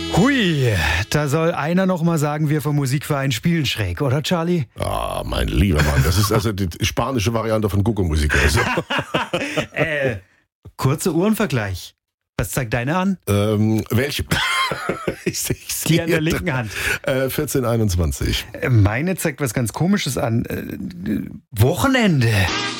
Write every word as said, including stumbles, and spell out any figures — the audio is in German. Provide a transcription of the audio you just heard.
Hui, da soll einer noch mal sagen, wir vom Musikverein spielen schräg, oder Charlie? Ah, mein lieber Mann, das ist also die spanische Variante von Gucko-Musik. Also. äh, kurzer Uhrenvergleich. Was zeigt deine an? Ähm, welche? ich, ich Die an der linken Hand. Äh, vierzehn einundzwanzig. Meine zeigt was ganz Komisches an. Äh, Wochenende.